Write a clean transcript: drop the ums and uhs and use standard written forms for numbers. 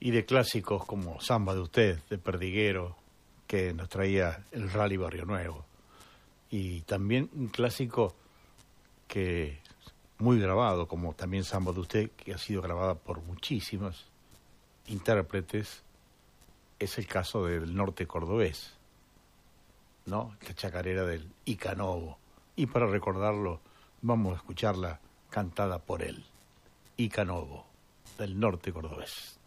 y de clásicos como Samba de Usted, de Perdiguero, que nos traía el Rally Barrio Nuevo. Y también un clásico que muy grabado, como también Samba de Usted, que ha sido grabada por muchísimos intérpretes, es el caso del norte cordobés, ¿no? La chacarera del Ica Novo. Y para recordarlo, vamos a escucharla cantada por él, Ica Novo, del norte cordobés.